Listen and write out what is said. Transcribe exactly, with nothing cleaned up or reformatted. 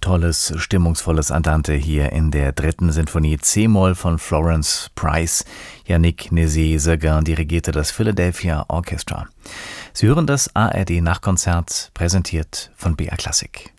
tolles, stimmungsvolles Andante hier in der dritten Sinfonie C-Moll von Florence Price. Yannick Nézet-Séguin dirigierte das Philadelphia Orchestra. Sie hören das A R D-Nachkonzert, präsentiert von B R Klassik.